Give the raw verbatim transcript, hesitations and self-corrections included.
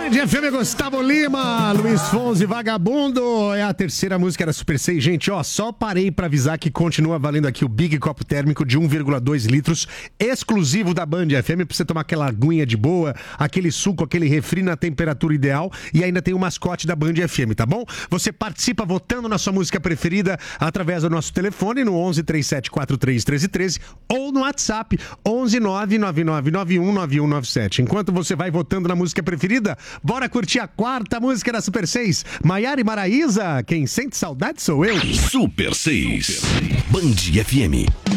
Band F M, Gustavo Lima, Luiz Fonsi, Vagabundo. É a terceira música da Super seis. Gente, ó, só parei pra avisar que continua valendo aqui o Big Copo Térmico de um vírgula dois litros, exclusivo da Band F M, pra você tomar aquela aguinha de boa, aquele suco, aquele refri na temperatura ideal. E ainda tem o mascote da Band F M, tá bom? Você participa votando na sua música preferida através do nosso telefone no onze, trinta e sete, quarenta e três, treze, treze ou no WhatsApp onze, nove nove nove nove um nove um nove sete. Enquanto você vai votando na música preferida, bora curtir a quarta música da Super seis. Maiara e Maraísa, quem sente saudade sou eu. Super seis, Band F M.